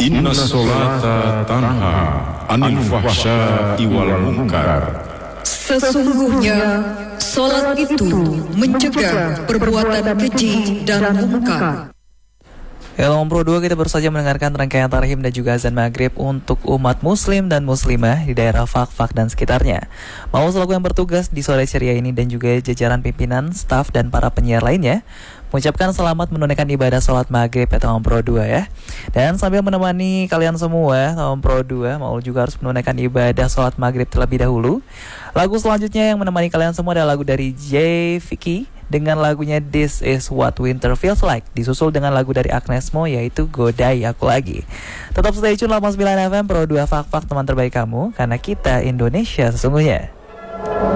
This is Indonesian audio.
Inna sholata tanha anil fahsya'i wal munkar. Sesungguhnya salat itu mencegah perbuatan keji dan mungkar. Hello Pro 2, kita baru saja mendengarkan rangkaian tarhim dan juga azan maghrib untuk umat muslim dan muslimah di daerah Fak-Fak dan sekitarnya. Mau selaku yang bertugas di sore ceria ini dan juga jajaran pimpinan, staf dan para penyiar lainnya mengucapkan selamat menunaikan ibadah sholat maghrib ya Tom Pro 2 ya. Dan sambil menemani kalian semua, Tom Pro 2 mau juga harus menunaikan ibadah sholat maghrib terlebih dahulu. Lagu selanjutnya yang menemani kalian semua adalah lagu dari J. Vicky dengan lagunya This Is What Winter Feels Like, disusul dengan lagu dari Agnes Mo yaitu Godai Aku Lagi. Tetap stay tune 89 FM Pro 2 Fak-Fak, teman terbaik kamu, karena kita Indonesia sesungguhnya.